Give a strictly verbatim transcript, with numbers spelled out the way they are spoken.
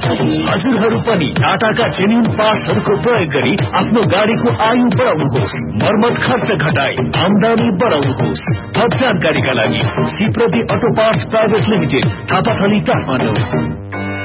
हजुरहरू पनि टाटाका जेन्युन पार्ट्सहरूको प्रयोग गरी आफ्नो गाडीको आयु बढाउनुहोस्, मर्मत खर्च घटाई आमदानी बढाउनुहोस्। थप जानकारीका लागि सिप्रति auto parts private limited, Thapathali Kathmandu.